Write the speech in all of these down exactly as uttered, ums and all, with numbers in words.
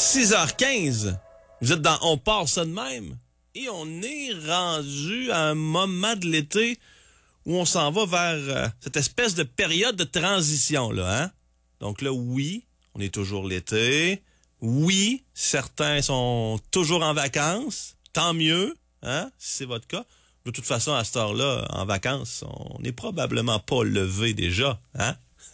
six heures quinze. Vous êtes dans On part ça de même. Et on est rendu à un moment de l'été où on s'en va vers euh, cette espèce de période de transition, là, hein? Donc là, oui, on est toujours l'été. Oui, certains sont toujours en vacances. Tant mieux, hein, si c'est votre cas. De toute façon, à cette heure-là, en vacances, on n'est probablement pas levé déjà, hein?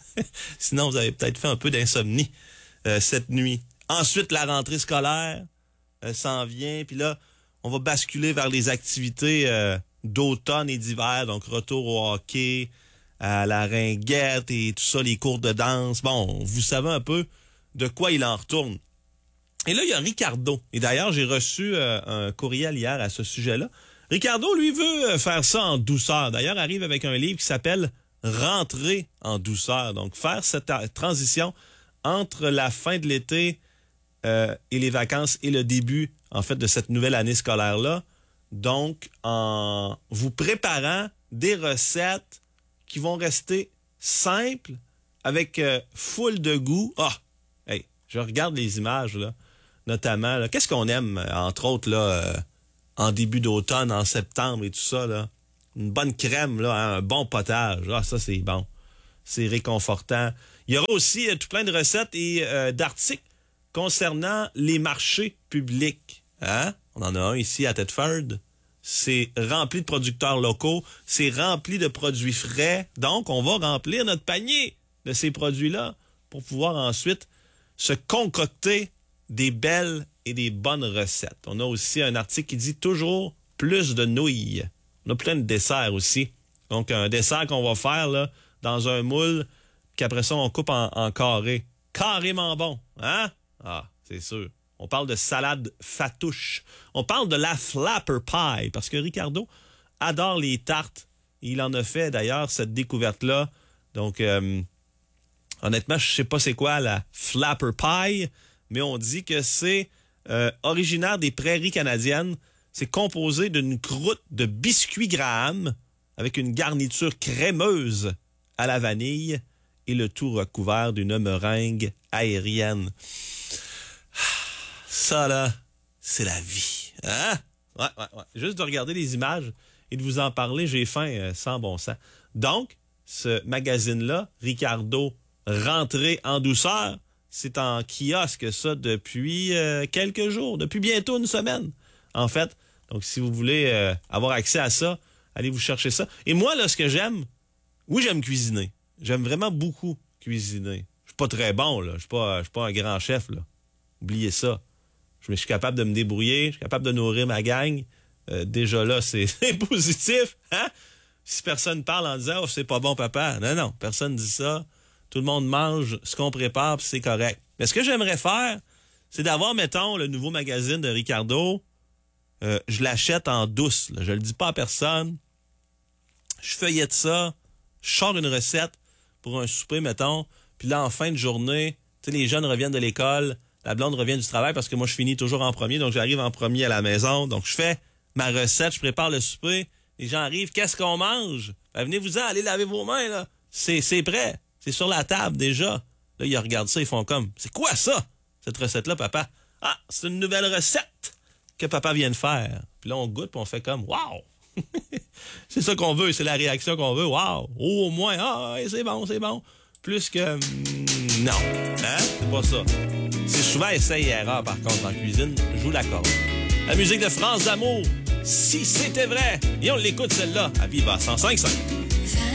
Sinon, vous avez peut-être fait un peu d'insomnie euh, cette nuit. Ensuite, la rentrée scolaire euh, s'en vient. Puis là, on va basculer vers les activités euh, d'automne et d'hiver. Donc, retour au hockey, à la ringuette et tout ça, les cours de danse. Bon, vous savez un peu de quoi il en retourne. Et là, il y a Ricardo. Et d'ailleurs, j'ai reçu euh, un courriel hier à ce sujet-là. Ricardo, lui, veut faire ça en douceur. D'ailleurs, arrive avec un livre qui s'appelle « Rentrer en douceur ». Donc, faire cette transition entre la fin de l'été euh, et les vacances et le début, en fait, de cette nouvelle année scolaire-là. Donc, en vous préparant des recettes qui vont rester simples, avec euh, full de goût. Ah! Hey, je regarde les images, là, notamment. Là. Qu'est-ce qu'on aime, entre autres, là... Euh, en début d'automne, en septembre et tout ça, là. Une bonne crème, là, hein, un bon potage. Ah, ça, c'est bon. C'est réconfortant. Il y aura aussi euh, tout plein de recettes et euh, d'articles concernant les marchés publics. Hein? On en a un ici à Thetford. C'est rempli de producteurs locaux. C'est rempli de produits frais. Donc, on va remplir notre panier de ces produits-là pour pouvoir ensuite se concocter des belles et des bonnes recettes. On a aussi un article qui dit toujours plus de nouilles. On a plein de desserts aussi. Donc, un dessert qu'on va faire là dans un moule, qu'après ça, on coupe en, en carré. Carrément bon, hein? Ah, c'est sûr. On parle de salade fatouche. On parle de la flapper pie, parce que Ricardo adore les tartes. Il en a fait, d'ailleurs, cette découverte-là. Donc, euh, honnêtement, je sais pas c'est quoi la flapper pie, mais on dit que c'est Euh, originaire des prairies canadiennes. C'est composé d'une croûte de biscuits Graham avec une garniture crémeuse à la vanille et le tout recouvert d'une meringue aérienne. Ça, là, c'est la vie. Hein? Ouais, ouais, ouais. Juste de regarder les images et de vous en parler, j'ai faim euh, sans bon sens. Donc, ce magazine-là, Ricardo, Rentrer en douceur, c'est en kiosque, ça, depuis euh, quelques jours, depuis bientôt une semaine, en fait. Donc, si vous voulez euh, avoir accès à ça, allez vous chercher ça. Et moi, là, ce que j'aime, oui, j'aime cuisiner. J'aime vraiment beaucoup cuisiner. Je suis pas très bon, là. Je suis pas, je suis pas un grand chef, là. Oubliez ça. Je suis capable de me débrouiller, je suis capable de nourrir ma gang. Euh, déjà là, c'est, c'est positif, hein? Si personne parle en disant « Oh, c'est pas bon, papa ». Non, non, personne dit ça. Tout le monde mange ce qu'on prépare, puis c'est correct. Mais ce que j'aimerais faire, c'est d'avoir, mettons, le nouveau magazine de Ricardo. Euh, je l'achète en douce. Là. Je le dis pas à personne. Je feuillette ça. Je sors une recette pour un souper, mettons. Puis là, en fin de journée, tu sais, les jeunes reviennent de l'école. La blonde revient du travail parce que moi, je finis toujours en premier. Donc, j'arrive en premier à la maison. Donc, je fais ma recette. Je prépare le souper. Les gens arrivent. Qu'est-ce qu'on mange? Ben, venez-vous-en, allez laver vos mains, là. C'est, c'est prêt. C'est sur la table déjà. Là, ils regardent ça, ils font comme, c'est quoi ça, cette recette-là, papa? Ah, c'est une nouvelle recette que papa vient de faire. Puis là, on goûte, puis on fait comme, wow! C'est ça qu'on veut, c'est la réaction qu'on veut. Wow! Oh, au moins, ah, c'est bon, c'est bon. Plus que, mm, non. Hein? C'est pas ça. C'est souvent essai et erreur, par contre, en cuisine. Je joue la corde. La musique de France d'Amour, si c'était vrai. Et on l'écoute, celle-là, à Viva cent cinq virgule cinq.